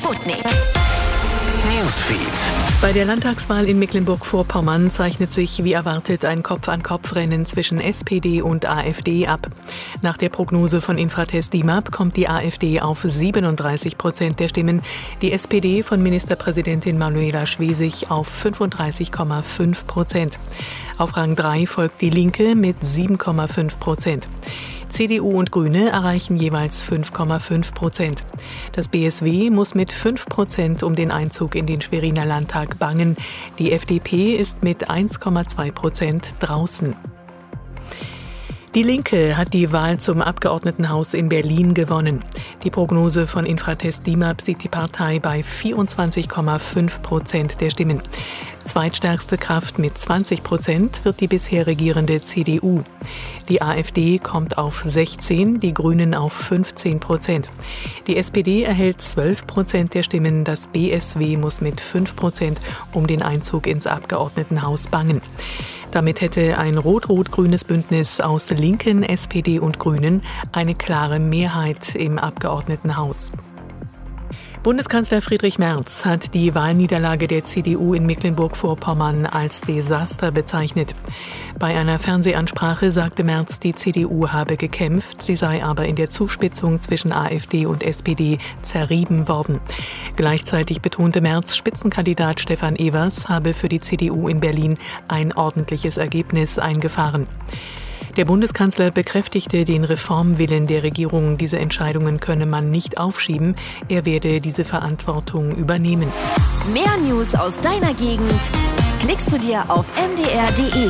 Sputnik. Newsfeed. Bei der Landtagswahl in Mecklenburg-Vorpommern zeichnet sich wie erwartet ein Kopf-an-Kopf-Rennen zwischen SPD und AfD ab. Nach der Prognose von Infratest DIMAP kommt die AfD auf 37% der Stimmen, die SPD von Ministerpräsidentin Manuela Schwesig auf 35,5%. Auf Rang 3 folgt die Linke mit 7,5%. CDU und Grüne erreichen jeweils 5,5%. Das BSW muss mit 5% um den Einzug in den Schweriner Landtag bangen. Die FDP ist mit 1,2% draußen. Die Linke hat die Wahl zum Abgeordnetenhaus in Berlin gewonnen. Die Prognose von Infratest DIMAP sieht die Partei bei 24,5% der Stimmen. Zweitstärkste Kraft mit 20% wird die bisher regierende CDU. Die AfD kommt auf 16%, die Grünen auf 15%. Die SPD erhält 12% der Stimmen, das BSW muss mit 5% um den Einzug ins Abgeordnetenhaus bangen. Damit hätte ein rot-rot-grünes Bündnis aus Linken, SPD und Grünen eine klare Mehrheit im Abgeordnetenhaus. Bundeskanzler Friedrich Merz hat die Wahlniederlage der CDU in Mecklenburg-Vorpommern als Desaster bezeichnet. Bei einer Fernsehansprache sagte Merz, die CDU habe gekämpft, sie sei aber in der Zuspitzung zwischen AfD und SPD zerrieben worden. Gleichzeitig betonte Merz, Spitzenkandidat Stefan Evers habe für die CDU in Berlin ein ordentliches Ergebnis eingefahren. Der Bundeskanzler bekräftigte den Reformwillen der Regierung. Diese Entscheidungen könne man nicht aufschieben. Er werde diese Verantwortung übernehmen. Mehr News aus deiner Gegend klickst du dir auf mdr.de.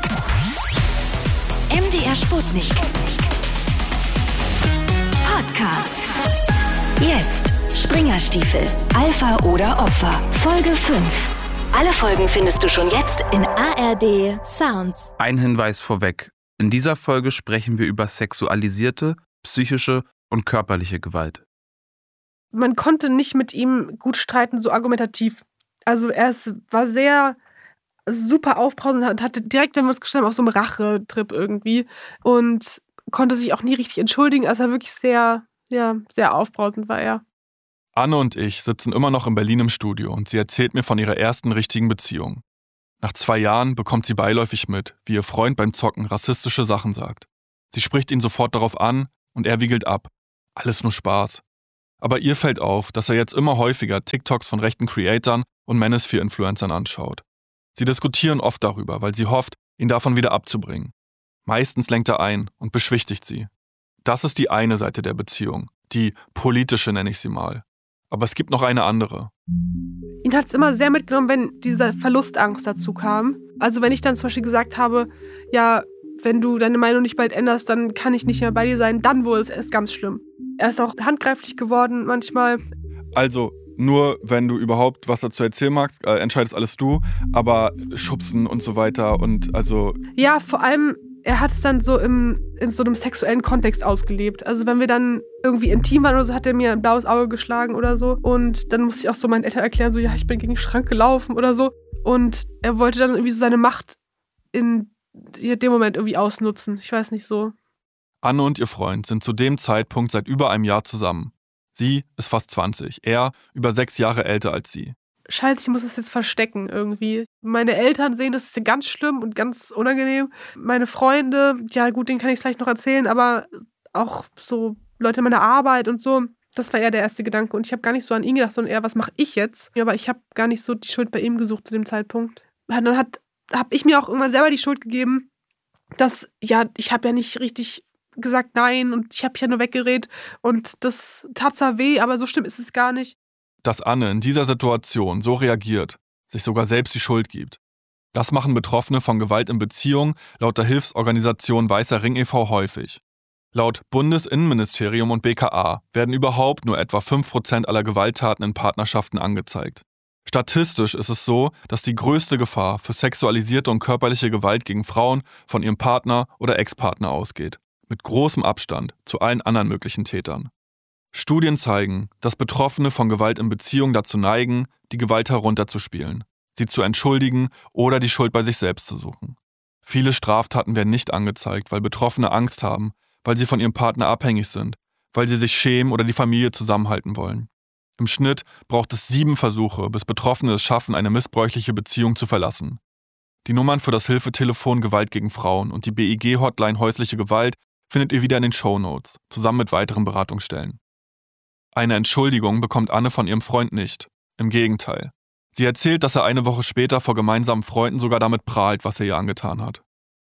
MDR Sputnik. Podcasts. Jetzt Springerstiefel. Alpha oder Opfer. Folge 5. Alle Folgen findest du schon jetzt in ARD Sounds. Ein Hinweis vorweg. In dieser Folge sprechen wir über sexualisierte, psychische und körperliche Gewalt. Man konnte nicht mit ihm gut streiten, so argumentativ. Also war sehr super aufbrausend und hatte direkt, wenn wir uns gestellt haben, auf so einem Rachetrip irgendwie und konnte sich auch nie richtig entschuldigen. Also er wirklich sehr aufbrausend war er. Anne und ich sitzen immer noch in Berlin im Studio und sie erzählt mir von ihrer ersten richtigen Beziehung. Nach 2 Jahren bekommt sie beiläufig mit, wie ihr Freund beim Zocken rassistische Sachen sagt. Sie spricht ihn sofort darauf an und er wiegelt ab. Alles nur Spaß. Aber ihr fällt auf, dass er jetzt immer häufiger TikToks von rechten Creatoren und Manosphere-Influencern anschaut. Sie diskutieren oft darüber, weil sie hofft, ihn davon wieder abzubringen. Meistens lenkt er ein und beschwichtigt sie. Das ist die eine Seite der Beziehung, die politische nenne ich sie mal. Aber es gibt noch eine andere. Ihn hat es immer sehr mitgenommen, wenn diese Verlustangst dazu kam. Also wenn ich dann zum Beispiel gesagt habe, ja, wenn du deine Meinung nicht bald änderst, dann kann ich nicht mehr bei dir sein, dann wurde es erst ganz schlimm. Er ist auch handgreiflich geworden manchmal. Also nur wenn du überhaupt was dazu erzählen magst, entscheidest alles du, aber schubsen und so weiter und also... Ja, vor allem, er hat es dann so in so einem sexuellen Kontext ausgelebt. Also wenn wir dann irgendwie intim waren oder so, hat er mir ein blaues Auge geschlagen oder so. Und dann musste ich auch so meinen Eltern erklären, so, ja, ich bin gegen den Schrank gelaufen oder so. Und er wollte dann irgendwie so seine Macht in dem Moment irgendwie ausnutzen. Ich weiß nicht so. Anne und ihr Freund sind zu dem Zeitpunkt seit über einem Jahr zusammen. Sie ist fast 20, er über 6 Jahre älter als sie. Scheiße, ich muss es jetzt verstecken irgendwie. Meine Eltern sehen, das ist ganz schlimm und ganz unangenehm. Meine Freunde, ja gut, denen kann ich es gleich noch erzählen, aber auch so Leute meiner Arbeit und so, das war eher der erste Gedanke. Und ich habe gar nicht so an ihn gedacht, sondern eher, was mache ich jetzt? Aber ich habe gar nicht so die Schuld bei ihm gesucht zu dem Zeitpunkt. Dann habe ich mir auch irgendwann selber die Schuld gegeben, dass, ja, ich habe ja nicht richtig gesagt nein und ich habe ja nur weggeredet und das tat zwar weh, aber so schlimm ist es gar nicht. Dass Anne in dieser Situation so reagiert, sich sogar selbst die Schuld gibt. Das machen Betroffene von Gewalt in Beziehung laut der Hilfsorganisation Weißer Ring e.V. häufig. Laut Bundesinnenministerium und BKA werden überhaupt nur etwa 5% aller Gewalttaten in Partnerschaften angezeigt. Statistisch ist es so, dass die größte Gefahr für sexualisierte und körperliche Gewalt gegen Frauen von ihrem Partner oder Ex-Partner ausgeht, mit großem Abstand zu allen anderen möglichen Tätern. Studien zeigen, dass Betroffene von Gewalt in Beziehung dazu neigen, die Gewalt herunterzuspielen, sie zu entschuldigen oder die Schuld bei sich selbst zu suchen. Viele Straftaten werden nicht angezeigt, weil Betroffene Angst haben, weil sie von ihrem Partner abhängig sind, weil sie sich schämen oder die Familie zusammenhalten wollen. Im Schnitt braucht es 7 Versuche, bis Betroffene es schaffen, eine missbräuchliche Beziehung zu verlassen. Die Nummern für das Hilfetelefon Gewalt gegen Frauen und die BIG-Hotline häusliche Gewalt findet ihr wieder in den Shownotes, zusammen mit weiteren Beratungsstellen. Eine Entschuldigung bekommt Anne von ihrem Freund nicht. Im Gegenteil. Sie erzählt, dass er eine Woche später vor gemeinsamen Freunden sogar damit prahlt, was er ihr angetan hat.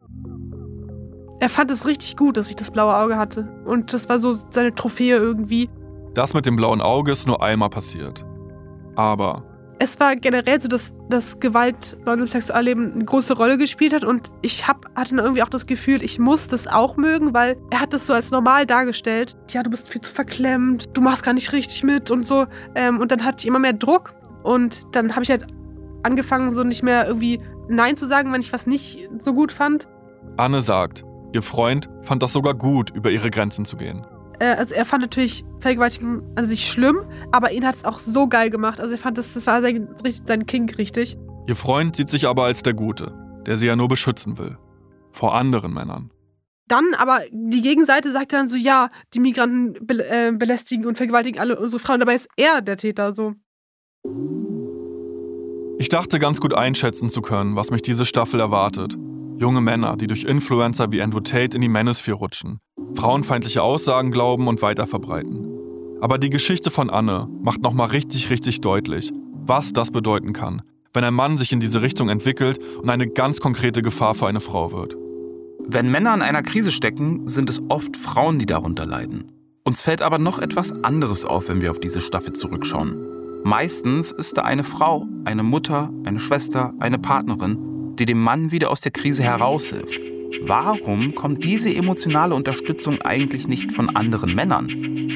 Er fand es richtig gut, dass ich das blaue Auge hatte. Und das war so seine Trophäe irgendwie. Das mit dem blauen Auge ist nur einmal passiert. Aber es war generell so, dass Gewalt bei meinem Sexualleben eine große Rolle gespielt hat. Und ich hatte dann irgendwie auch das Gefühl, ich muss das auch mögen, weil er hat das so als normal dargestellt. Ja, du bist viel zu verklemmt, du machst gar nicht richtig mit und so. Und dann hatte ich immer mehr Druck. Und dann habe ich halt angefangen, so nicht mehr irgendwie Nein zu sagen, wenn ich was nicht so gut fand. Anne sagt, ihr Freund fand das sogar gut, über ihre Grenzen zu gehen. Also er fand natürlich Vergewaltigung an sich schlimm, aber ihn hat es auch so geil gemacht. Also er fand, das war sein Kink richtig. Ihr Freund sieht sich aber als der Gute, der sie ja nur beschützen will. Vor anderen Männern. Dann aber die Gegenseite sagt dann so, ja, die Migranten belästigen und vergewaltigen alle unsere Frauen. Dabei ist er der Täter so. Ich dachte ganz gut einschätzen zu können, was mich diese Staffel erwartet. Junge Männer, die durch Influencer wie Andrew Tate in die Manosphere rutschen, frauenfeindliche Aussagen glauben und weiterverbreiten. Aber die Geschichte von Anne macht nochmal richtig deutlich, was das bedeuten kann, wenn ein Mann sich in diese Richtung entwickelt und eine ganz konkrete Gefahr für eine Frau wird. Wenn Männer in einer Krise stecken, sind es oft Frauen, die darunter leiden. Uns fällt aber noch etwas anderes auf, wenn wir auf diese Staffel zurückschauen. Meistens ist da eine Frau, eine Mutter, eine Schwester, eine Partnerin, die dem Mann wieder aus der Krise heraushilft. Warum kommt diese emotionale Unterstützung eigentlich nicht von anderen Männern?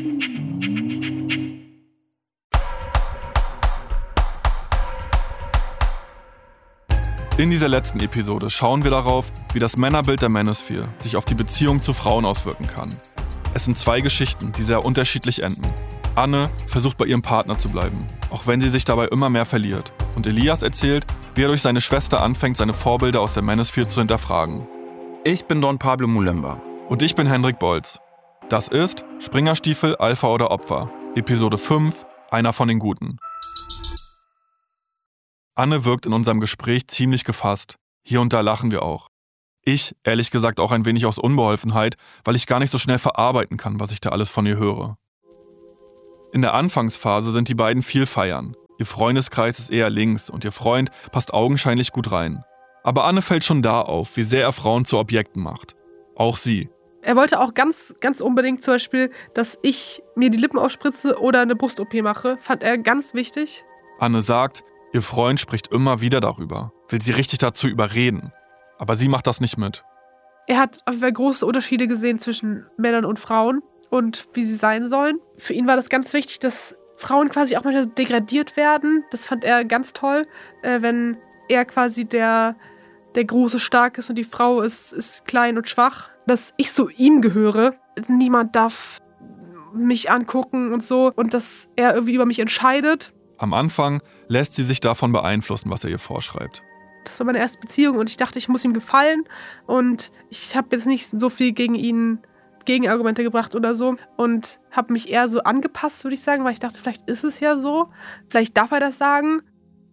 In dieser letzten Episode schauen wir darauf, wie das Männerbild der Manosphere sich auf die Beziehung zu Frauen auswirken kann. Es sind 2 Geschichten, die sehr unterschiedlich enden. Anne versucht bei ihrem Partner zu bleiben, auch wenn sie sich dabei immer mehr verliert. Und Elias erzählt, wie er durch seine Schwester anfängt, seine Vorbilder aus der Manosphere zu hinterfragen. Ich bin Don Pablo Mulemba. Und ich bin Hendrik Bolz. Das ist Springerstiefel, Alpha oder Opfer. Episode 5, einer von den Guten. Anne wirkt in unserem Gespräch ziemlich gefasst. Hier und da lachen wir auch. Ich, ehrlich gesagt, auch ein wenig aus Unbeholfenheit, weil ich gar nicht so schnell verarbeiten kann, was ich da alles von ihr höre. In der Anfangsphase sind die beiden viel feiern. Ihr Freundeskreis ist eher links und ihr Freund passt augenscheinlich gut rein. Aber Anne fällt schon da auf, wie sehr er Frauen zu Objekten macht. Auch sie. Er wollte auch ganz unbedingt zum Beispiel, dass ich mir die Lippen ausspritze oder eine Brust-OP mache. Fand er ganz wichtig. Anne sagt, ihr Freund spricht immer wieder darüber, will sie richtig dazu überreden. Aber sie macht das nicht mit. Er hat große Unterschiede gesehen zwischen Männern und Frauen und wie sie sein sollen. Für ihn war das ganz wichtig, dass Frauen quasi auch manchmal degradiert werden. Das fand er ganz toll, wenn er quasi der Große stark ist und die Frau ist klein und schwach. Dass ich so ihm gehöre. Niemand darf mich angucken und so. Und dass er irgendwie über mich entscheidet. Am Anfang lässt sie sich davon beeinflussen, was er ihr vorschreibt. Das war meine erste Beziehung und ich dachte, ich muss ihm gefallen. Und ich habe jetzt nicht so viel gegen ihn Gegenargumente gebracht oder so. Und habe mich eher so angepasst, würde ich sagen. Weil ich dachte, vielleicht ist es ja so. Vielleicht darf er das sagen.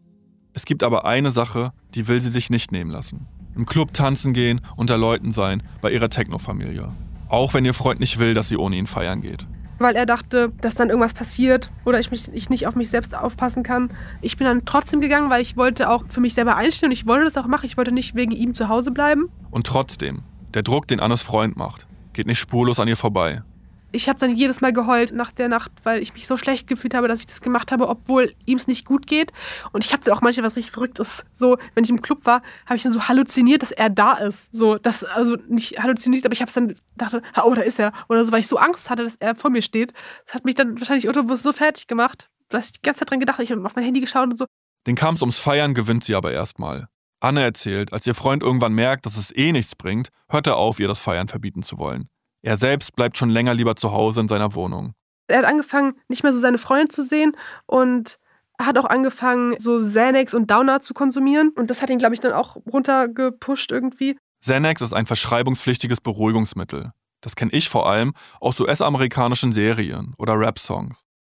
Es gibt aber eine Sache, die will sie sich nicht nehmen lassen. Im Club tanzen gehen, unter Leuten sein, bei ihrer Techno-Familie. Auch wenn ihr Freund nicht will, dass sie ohne ihn feiern geht. Weil er dachte, dass dann irgendwas passiert oder ich nicht auf mich selbst aufpassen kann. Ich bin dann trotzdem gegangen, weil ich wollte auch für mich selber einstehen und ich wollte das auch machen. Ich wollte nicht wegen ihm zu Hause bleiben. Und trotzdem, der Druck, den Annes Freund macht, geht nicht spurlos an ihr vorbei. Ich habe dann jedes Mal geheult nach der Nacht, weil ich mich so schlecht gefühlt habe, dass ich das gemacht habe, obwohl ihm es nicht gut geht. Und ich habe dann auch manchmal was richtig Verrücktes. So, wenn ich im Club war, habe ich dann so halluziniert, dass er da ist. So, das, also nicht halluziniert, aber ich habe es dann dachte, oh, da ist er. Oder so, weil ich so Angst hatte, dass er vor mir steht. Das hat mich dann wahrscheinlich unterbewusst so fertig gemacht, dass ich die ganze Zeit dran gedacht habe. Ich habe auf mein Handy geschaut und so. Den Kampf ums Feiern gewinnt sie aber erstmal. Anne erzählt, als ihr Freund irgendwann merkt, dass es nichts bringt, hört er auf, ihr das Feiern verbieten zu wollen. Er selbst bleibt schon länger lieber zu Hause in seiner Wohnung. Er hat angefangen, nicht mehr so seine Freunde zu sehen und hat auch angefangen, so Xanax und Downer zu konsumieren. Und das hat ihn, glaube ich, dann auch runtergepusht irgendwie. Xanax ist ein verschreibungspflichtiges Beruhigungsmittel. Das kenne ich vor allem aus US-amerikanischen Serien oder Rap-Songs.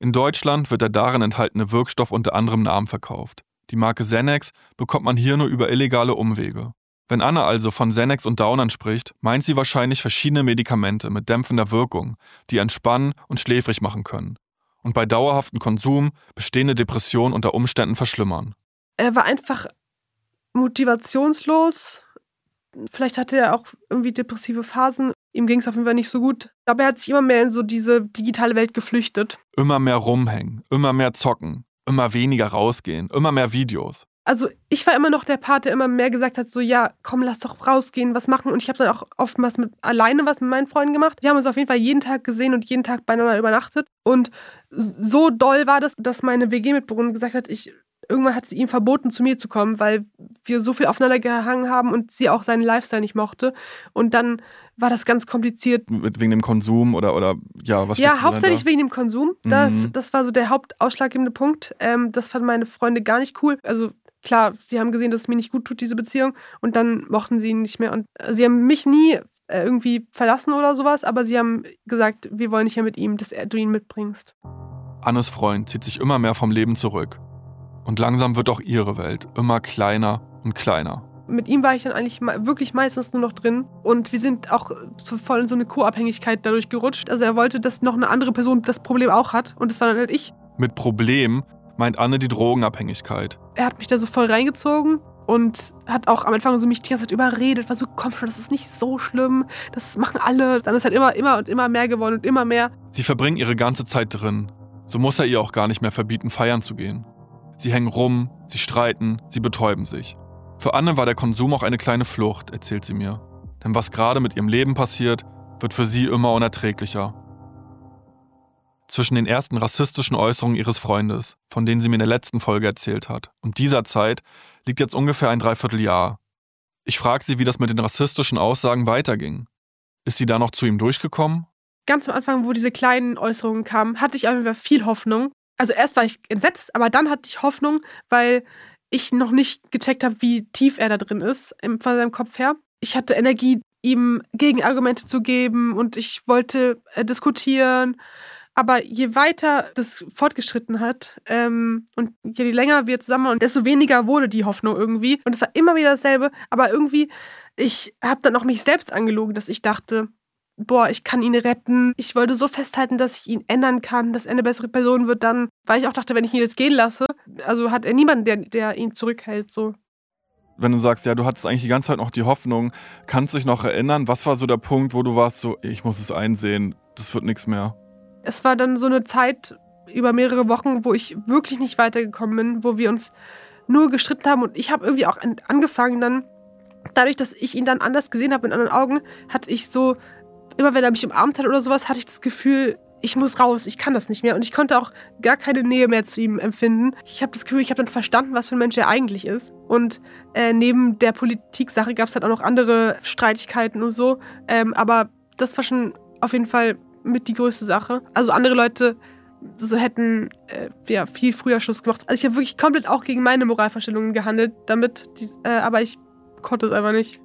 In Deutschland wird der darin enthaltene Wirkstoff unter anderem Namen verkauft. Die Marke Xanax bekommt man hier nur über illegale Umwege. Wenn Anne also von Xanax und Downern spricht, meint sie wahrscheinlich verschiedene Medikamente mit dämpfender Wirkung, die entspannen und schläfrig machen können. Und bei dauerhaftem Konsum bestehende Depressionen unter Umständen verschlimmern. Er war einfach motivationslos. Vielleicht hatte er auch irgendwie depressive Phasen. Ihm ging es auf jeden Fall nicht so gut. Aber er hat sich immer mehr in so diese digitale Welt geflüchtet. Immer mehr rumhängen, immer mehr zocken, immer weniger rausgehen, immer mehr Videos. Also ich war immer noch der Part, der immer mehr gesagt hat, so ja, komm, lass doch rausgehen, was machen. Und ich habe dann auch oftmals alleine was mit meinen Freunden gemacht. Wir haben uns auf jeden Fall jeden Tag gesehen und jeden Tag beieinander übernachtet. Und so doll war das, dass meine WG-Mitbewohnerin gesagt hat, irgendwann hat sie ihm verboten, zu mir zu kommen, weil wir so viel aufeinander gehangen haben und sie auch seinen Lifestyle nicht mochte. Und dann war das ganz kompliziert. Wegen dem Konsum oder ja, was Ja, hauptsächlich wegen dem Konsum. Das war so der hauptausschlaggebende Punkt. Das fanden meine Freunde gar nicht cool. Also klar, sie haben gesehen, dass es mir nicht gut tut, diese Beziehung. Und dann mochten sie ihn nicht mehr. Und sie haben mich nie irgendwie verlassen oder sowas, aber sie haben gesagt, wir wollen nicht mehr mit ihm, dass du ihn mitbringst. Annes Freund zieht sich immer mehr vom Leben zurück. Und langsam wird auch ihre Welt immer kleiner und kleiner. Mit ihm war ich dann eigentlich wirklich meistens nur noch drin. Und wir sind auch voll in so eine Co-Abhängigkeit dadurch gerutscht. Also er wollte, dass noch eine andere Person das Problem auch hat. Und das war dann halt ich. Mit Problem meint Anne die Drogenabhängigkeit. Er hat mich da so voll reingezogen und hat auch am Anfang so mich die ganze Zeit überredet. War so, komm schon, das ist nicht so schlimm. Das machen alle. Dann ist halt immer und immer mehr geworden und immer mehr. Sie verbringen ihre ganze Zeit drin. So muss er ihr auch gar nicht mehr verbieten, feiern zu gehen. Sie hängen rum, sie streiten, sie betäuben sich. Für Anne war der Konsum auch eine kleine Flucht, erzählt sie mir. Denn was gerade mit ihrem Leben passiert, wird für sie immer unerträglicher. Zwischen den ersten rassistischen Äußerungen ihres Freundes, von denen sie mir in der letzten Folge erzählt hat, und dieser Zeit liegt jetzt ungefähr ein Dreivierteljahr. Ich frage sie, wie das mit den rassistischen Aussagen weiterging. Ist sie da noch zu ihm durchgekommen? Ganz am Anfang, wo diese kleinen Äußerungen kamen, hatte ich einfach viel Hoffnung. Also erst war ich entsetzt, aber dann hatte ich Hoffnung, weil ich noch nicht gecheckt habe, wie tief er da drin ist, von seinem Kopf her. Ich hatte Energie, ihm Gegenargumente zu geben und ich wollte diskutieren. Aber je weiter das fortgeschritten hat und je länger wir zusammen waren, desto weniger wurde die Hoffnung irgendwie. Und es war immer wieder dasselbe, aber irgendwie, ich habe dann auch mich selbst angelogen, dass ich dachte, boah, ich kann ihn retten. Ich wollte so festhalten, dass ich ihn ändern kann, dass er eine bessere Person wird dann. Weil ich auch dachte, wenn ich ihn jetzt gehen lasse, also hat er niemanden, der ihn zurückhält. So. Wenn du sagst, ja, du hattest eigentlich die ganze Zeit noch die Hoffnung, kannst du dich noch erinnern, was war so der Punkt, wo du warst so, ich muss es einsehen, das wird nichts mehr? Es war dann so eine Zeit über mehrere Wochen, wo ich wirklich nicht weitergekommen bin, wo wir uns nur gestritten haben. Und ich habe irgendwie auch angefangen dann, dadurch, dass ich ihn dann anders gesehen habe in anderen Augen, hatte ich so, immer wenn er mich umarmt hat oder sowas, hatte ich das Gefühl, ich muss raus, ich kann das nicht mehr. Und ich konnte auch gar keine Nähe mehr zu ihm empfinden. Ich habe das Gefühl, ich habe dann verstanden, was für ein Mensch er eigentlich ist. Und neben der Politik-Sache gab es halt auch noch andere Streitigkeiten und so. Aber das war schon auf jeden Fall mit die größte Sache. Also andere Leute so hätten viel früher Schluss gemacht. Also ich habe wirklich komplett auch gegen meine Moralvorstellungen gehandelt damit, aber ich konnte es einfach nicht.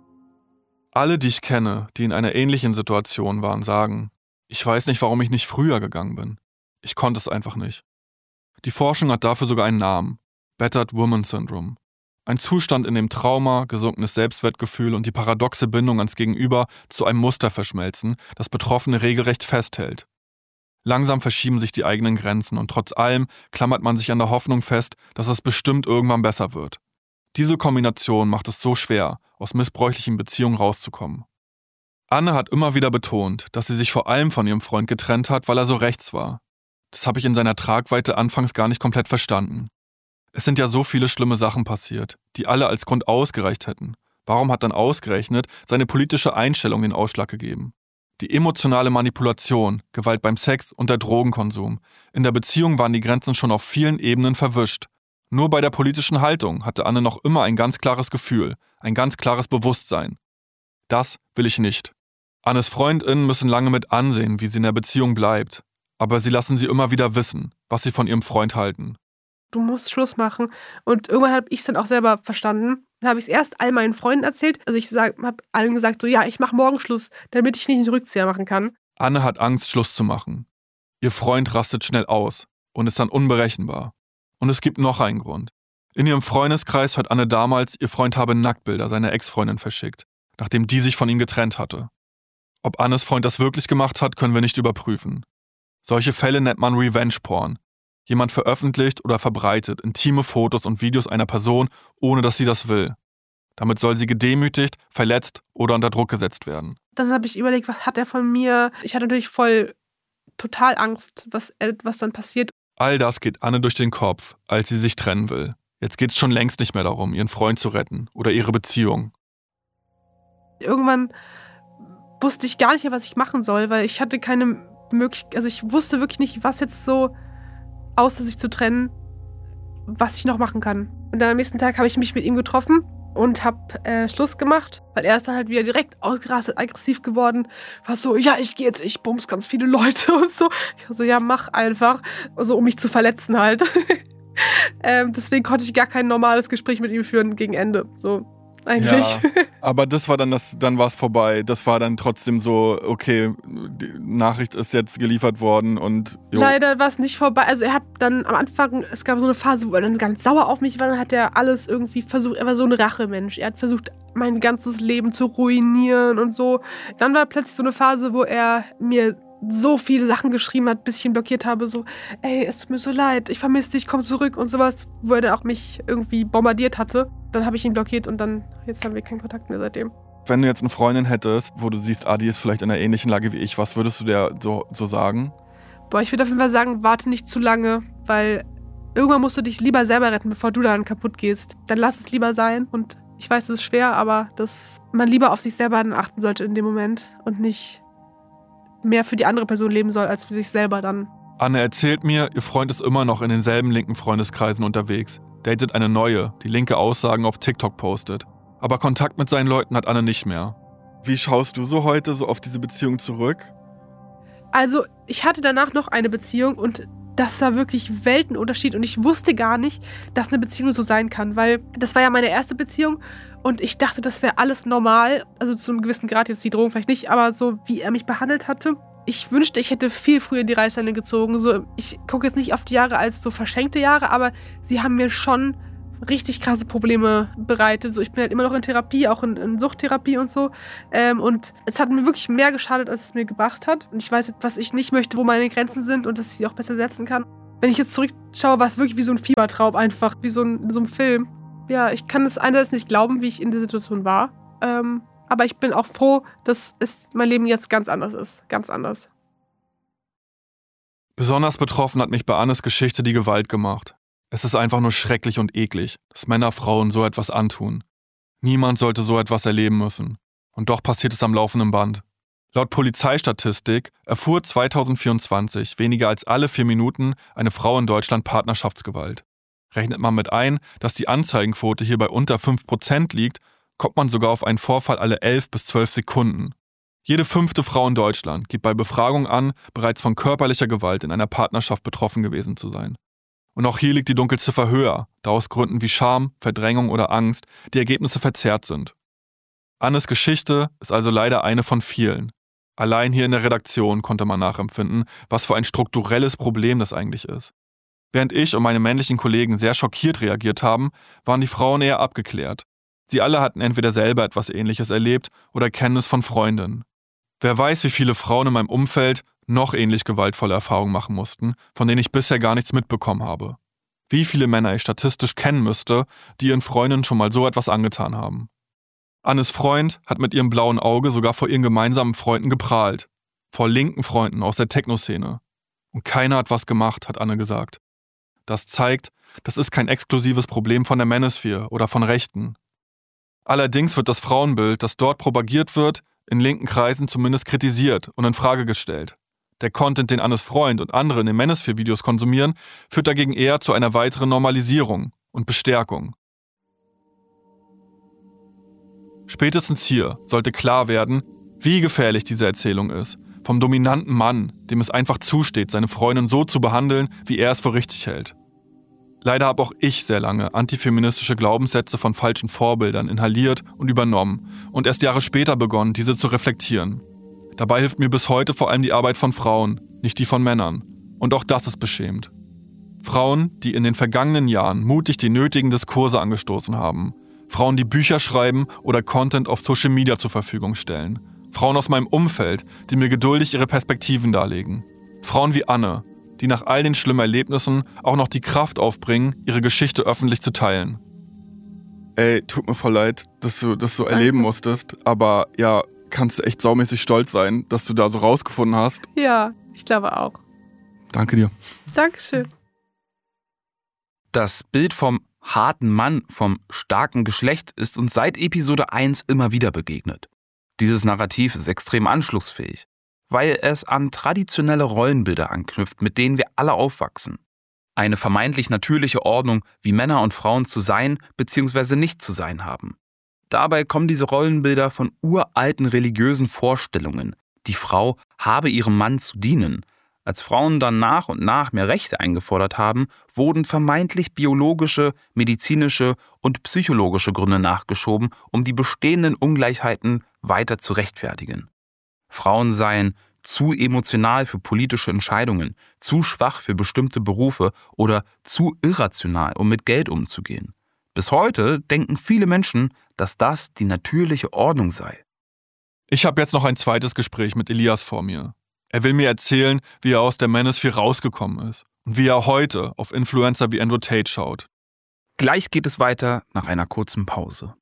Alle, die ich kenne, die in einer ähnlichen Situation waren, sagen, ich weiß nicht, warum ich nicht früher gegangen bin. Ich konnte es einfach nicht. Die Forschung hat dafür sogar einen Namen: Battered Woman Syndrome. Ein Zustand, in dem Trauma, gesunkenes Selbstwertgefühl und die paradoxe Bindung ans Gegenüber zu einem Muster verschmelzen, das Betroffene regelrecht festhält. Langsam verschieben sich die eigenen Grenzen und trotz allem klammert man sich an der Hoffnung fest, dass es bestimmt irgendwann besser wird. Diese Kombination macht es so schwer, aus missbräuchlichen Beziehungen rauszukommen. Anne hat immer wieder betont, dass sie sich vor allem von ihrem Freund getrennt hat, weil er so rechts war. Das habe ich in seiner Tragweite anfangs gar nicht komplett verstanden. Es sind ja so viele schlimme Sachen passiert, die alle als Grund ausgereicht hätten. Warum hat dann ausgerechnet seine politische Einstellung den Ausschlag gegeben? Die emotionale Manipulation, Gewalt beim Sex und der Drogenkonsum. In der Beziehung waren die Grenzen schon auf vielen Ebenen verwischt. Nur bei der politischen Haltung hatte Anne noch immer ein ganz klares Gefühl, ein ganz klares Bewusstsein. Das will ich nicht. Annes FreundInnen müssen lange mit ansehen, wie sie in der Beziehung bleibt. Aber sie lassen sie immer wieder wissen, was sie von ihrem Freund halten. Du musst Schluss machen. Und irgendwann habe ich es dann auch selber verstanden. Dann habe ich es erst all meinen Freunden erzählt. Also ich habe allen gesagt, so ja, ich mache morgen Schluss, damit ich nicht einen Rückzieher machen kann. Anne hat Angst, Schluss zu machen. Ihr Freund rastet schnell aus und ist dann unberechenbar. Und es gibt noch einen Grund. In ihrem Freundeskreis hört Anne damals, ihr Freund habe Nacktbilder seiner Ex-Freundin verschickt, nachdem die sich von ihm getrennt hatte. Ob Annes Freund das wirklich gemacht hat, können wir nicht überprüfen. Solche Fälle nennt man Revenge-Porn. Jemand veröffentlicht oder verbreitet intime Fotos und Videos einer Person, ohne dass sie das will. Damit soll sie gedemütigt, verletzt oder unter Druck gesetzt werden. Dann habe ich überlegt, was hat er von mir? Ich hatte natürlich total Angst, was dann passiert. All das geht Anne durch den Kopf, als sie sich trennen will. Jetzt geht es schon längst nicht mehr darum, ihren Freund zu retten oder ihre Beziehung. Irgendwann wusste ich gar nicht mehr, was ich machen soll, weil ich hatte keine Möglichkeit, also ich wusste wirklich nicht, was jetzt so, außer sich zu trennen, was ich noch machen kann. Und dann am nächsten Tag habe ich mich mit ihm getroffen und habe Schluss gemacht, weil er ist dann halt wieder direkt ausgerastet, aggressiv geworden. War so, ja, ich gehe jetzt, ich bums ganz viele Leute und so. Ich war so, ja, mach einfach, so um mich zu verletzen halt. Deswegen konnte ich gar kein normales Gespräch mit ihm führen gegen Ende, so eigentlich. Ja, aber das war dann war es vorbei. Das war dann trotzdem so, okay, die Nachricht ist jetzt geliefert worden und jo. Leider war es nicht vorbei. Also er hat dann am Anfang, es gab so eine Phase, wo er dann ganz sauer auf mich war, dann hat er alles irgendwie versucht, er war so ein Rachemensch. Er hat versucht, mein ganzes Leben zu ruinieren und so. Dann war plötzlich so eine Phase, wo er mir so viele Sachen geschrieben hat, bis ich ihn blockiert habe, so, ey, es tut mir so leid, ich vermisse dich, komm zurück und sowas, wo er dann auch mich irgendwie bombardiert hatte. Dann habe ich ihn blockiert und jetzt haben wir keinen Kontakt mehr seitdem. Wenn du jetzt eine Freundin hättest, wo du siehst, die ist vielleicht in einer ähnlichen Lage wie ich, was würdest du der so sagen? Boah, ich würde auf jeden Fall sagen, warte nicht zu lange, weil irgendwann musst du dich lieber selber retten, bevor du dann kaputt gehst. Dann lass es lieber sein und ich weiß, es ist schwer, aber dass man lieber auf sich selber dann achten sollte in dem Moment und nicht mehr für die andere Person leben soll, als für sich selber dann. Anne erzählt mir, ihr Freund ist immer noch in denselben linken Freundeskreisen unterwegs, datet eine neue, die linke Aussagen auf TikTok postet. Aber Kontakt mit seinen Leuten hat Anne nicht mehr. Wie schaust du so heute so auf diese Beziehung zurück? Also, ich hatte danach noch eine Beziehung und das war wirklich Weltenunterschied und ich wusste gar nicht, dass eine Beziehung so sein kann, weil das war ja meine erste Beziehung und ich dachte, das wäre alles normal, also zu einem gewissen Grad, jetzt die Drohung vielleicht nicht, aber so wie er mich behandelt hatte. Ich wünschte, ich hätte viel früher die Reißleine gezogen. So, ich gucke jetzt nicht auf die Jahre als so verschenkte Jahre, aber sie haben mir schon richtig krasse Probleme bereitet. So, ich bin halt immer noch in Therapie, auch in Suchttherapie und so. Und es hat mir wirklich mehr geschadet, als es mir gebracht hat. Und ich weiß jetzt, was ich nicht möchte, wo meine Grenzen sind und dass ich sie auch besser setzen kann. Wenn ich jetzt zurückschaue, war es wirklich wie so ein Fiebertraum einfach, wie so ein Film. Ja, ich kann es einerseits nicht glauben, wie ich in der Situation war. Aber ich bin auch froh, dass mein Leben jetzt ganz anders ist. Ganz anders. Besonders betroffen hat mich bei Annes Geschichte die Gewalt gemacht. Es ist einfach nur schrecklich und eklig, dass Männer Frauen so etwas antun. Niemand sollte so etwas erleben müssen. Und doch passiert es am laufenden Band. Laut Polizeistatistik erfuhr 2024 weniger als alle 4 Minuten eine Frau in Deutschland Partnerschaftsgewalt. Rechnet man mit ein, dass die Anzeigenquote hier bei unter 5% liegt, kommt man sogar auf einen Vorfall alle 11 bis 12 Sekunden. Jede 5. Frau in Deutschland gibt bei Befragung an, bereits von körperlicher Gewalt in einer Partnerschaft betroffen gewesen zu sein. Und auch hier liegt die Dunkelziffer höher, da aus Gründen wie Scham, Verdrängung oder Angst die Ergebnisse verzerrt sind. Annes Geschichte ist also leider eine von vielen. Allein hier in der Redaktion konnte man nachempfinden, was für ein strukturelles Problem das eigentlich ist. Während ich und meine männlichen Kollegen sehr schockiert reagiert haben, waren die Frauen eher abgeklärt. Sie alle hatten entweder selber etwas Ähnliches erlebt oder kennen es von Freundinnen. Wer weiß, wie viele Frauen in meinem Umfeld noch ähnlich gewaltvolle Erfahrungen machen mussten, von denen ich bisher gar nichts mitbekommen habe. Wie viele Männer ich statistisch kennen müsste, die ihren Freundinnen schon mal so etwas angetan haben. Annes Freund hat mit ihrem blauen Auge sogar vor ihren gemeinsamen Freunden geprahlt. Vor linken Freunden aus der Techno-Szene. Und keiner hat was gemacht, hat Anne gesagt. Das zeigt, das ist kein exklusives Problem von der Manosphere oder von Rechten. Allerdings wird das Frauenbild, das dort propagiert wird, in linken Kreisen zumindest kritisiert und in Frage gestellt. Der Content, den Annes Freund und andere in den Manosphere-Videos konsumieren, führt dagegen eher zu einer weiteren Normalisierung und Bestärkung. Spätestens hier sollte klar werden, wie gefährlich diese Erzählung ist. Vom dominanten Mann, dem es einfach zusteht, seine Freundin so zu behandeln, wie er es für richtig hält. Leider habe auch ich sehr lange antifeministische Glaubenssätze von falschen Vorbildern inhaliert und übernommen und erst Jahre später begonnen, diese zu reflektieren. Dabei hilft mir bis heute vor allem die Arbeit von Frauen, nicht die von Männern. Und auch das ist beschämend. Frauen, die in den vergangenen Jahren mutig die nötigen Diskurse angestoßen haben. Frauen, die Bücher schreiben oder Content auf Social Media zur Verfügung stellen. Frauen aus meinem Umfeld, die mir geduldig ihre Perspektiven darlegen. Frauen wie Anne, die nach all den schlimmen Erlebnissen auch noch die Kraft aufbringen, ihre Geschichte öffentlich zu teilen. Ey, tut mir voll leid, dass du das so erleben musstest, aber ja, kannst du echt saumäßig stolz sein, dass du da so rausgefunden hast. Ja, ich glaube auch. Danke dir. Dankeschön. Das Bild vom harten Mann, vom starken Geschlecht ist uns seit Episode 1 immer wieder begegnet. Dieses Narrativ ist extrem anschlussfähig, weil es an traditionelle Rollenbilder anknüpft, mit denen wir alle aufwachsen. Eine vermeintlich natürliche Ordnung, wie Männer und Frauen zu sein bzw. nicht zu sein haben. Dabei kommen diese Rollenbilder von uralten religiösen Vorstellungen. Die Frau habe ihrem Mann zu dienen. Als Frauen dann nach und nach mehr Rechte eingefordert haben, wurden vermeintlich biologische, medizinische und psychologische Gründe nachgeschoben, um die bestehenden Ungleichheiten weiter zu rechtfertigen. Frauen seien zu emotional für politische Entscheidungen, zu schwach für bestimmte Berufe oder zu irrational, um mit Geld umzugehen. Bis heute denken viele Menschen, dass das die natürliche Ordnung sei. Ich habe jetzt noch ein zweites Gespräch mit Elias vor mir. Er will mir erzählen, wie er aus der Manosphere rausgekommen ist und wie er heute auf Influencer wie Andrew Tate schaut. Gleich geht es weiter nach einer kurzen Pause.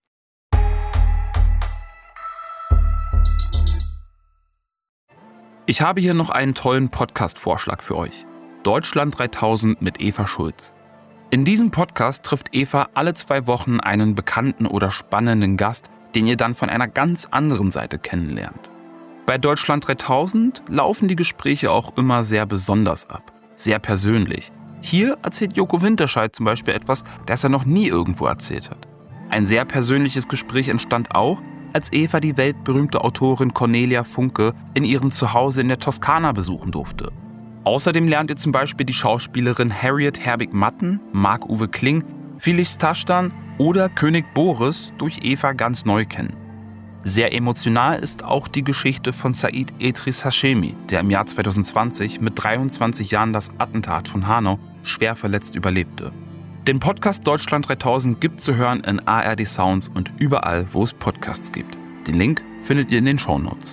Ich habe hier noch einen tollen Podcast-Vorschlag für euch. Deutschland 3000 mit Eva Schulz. In diesem Podcast trifft Eva alle 2 Wochen einen bekannten oder spannenden Gast, den ihr dann von einer ganz anderen Seite kennenlernt. Bei Deutschland 3000 laufen die Gespräche auch immer sehr besonders ab, sehr persönlich. Hier erzählt Joko Winterscheid zum Beispiel etwas, das er noch nie irgendwo erzählt hat. Ein sehr persönliches Gespräch entstand auch, als Eva die weltberühmte Autorin Cornelia Funke in ihrem Zuhause in der Toskana besuchen durfte. Außerdem lernt ihr zum Beispiel die Schauspielerin Harriet Herbig-Matten, Marc-Uwe Kling, Felix Taschdan oder König Boris durch Eva ganz neu kennen. Sehr emotional ist auch die Geschichte von Said Edris Hashemi, der im Jahr 2020 mit 23 Jahren das Attentat von Hanau schwer verletzt überlebte. Den Podcast Deutschland 3000 gibt zu hören in ARD Sounds und überall, wo es Podcasts gibt. Den Link findet ihr in den Shownotes.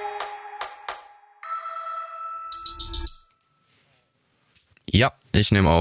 Ja, ich nehme auf.